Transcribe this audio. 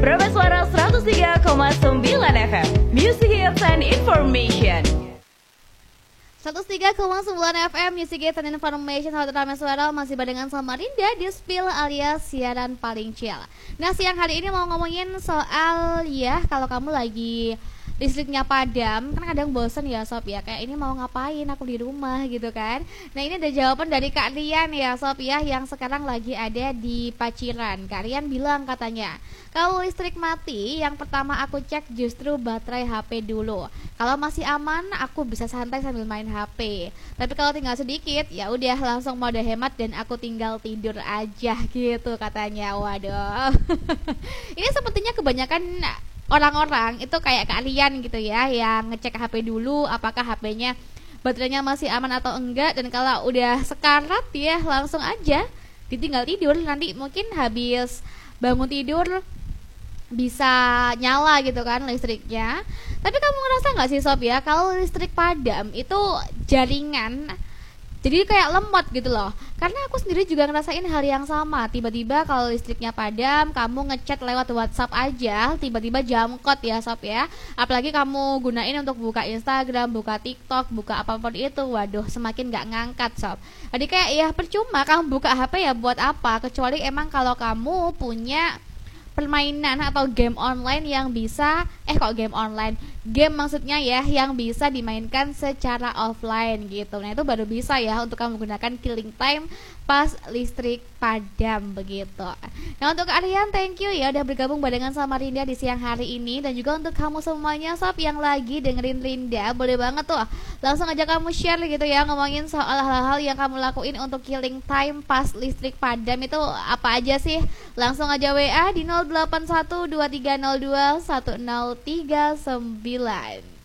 Prima Suara 103,9 FM, Music Hits and Information. 103,9 FM Music Hits and Information. Halo Prima Suara, masih barengan sama Rinda di Spill alias siaran paling chill. Nah, siang hari ini mau ngomongin soal ya, kalau kamu lagi listriknya padam, kan kadang bosen ya Sob ya, kayak ini mau ngapain aku di rumah gitu kan. Nah, ini ada jawaban dari Kak Rian ya Sob ya, yang sekarang lagi ada di Paciran. Kak Rian bilang katanya, kalau listrik mati, yang pertama aku cek justru baterai HP dulu. Kalau masih aman, aku bisa santai sambil main HP. Tapi kalau tinggal sedikit, ya udah langsung mode hemat dan aku tinggal tidur aja gitu katanya. Waduh. Ini sepertinya kebanyakan orang-orang itu kayak kalian gitu ya, yang ngecek HP dulu apakah HP-nya baterainya masih aman atau enggak, dan kalau udah sekarat ya langsung aja ditinggal tidur. Nanti mungkin habis bangun tidur bisa nyala gitu kan listriknya. Tapi kamu ngerasa nggak sih Sob ya, kalau listrik padam itu jaringan jadi kayak lemot gitu loh. Karena aku sendiri juga ngerasain hal yang sama. Tiba-tiba kalau listriknya padam, kamu ngechat lewat WhatsApp aja, tiba-tiba jamkot ya Sob ya. Apalagi kamu gunain untuk buka Instagram, buka TikTok, buka apapun itu, waduh semakin gak ngangkat Sob. Jadi kayak ya percuma kamu buka HP ya buat apa, kecuali emang kalau kamu punya permainan atau game online yang bisa game maksudnya ya, yang bisa dimainkan secara offline gitu. Nah, itu baru bisa ya untuk kamu gunakan killing time pas listrik padam begitu. Nah, untuk kalian thank you ya udah bergabung barengan sama Rinda di siang hari ini. Dan juga untuk kamu semuanya Sob yang lagi dengerin Rinda, boleh banget tuh langsung aja kamu share gitu ya, ngomongin soal hal-hal yang kamu lakuin untuk killing time pas listrik padam itu apa aja sih. Langsung aja WA di 081230210339.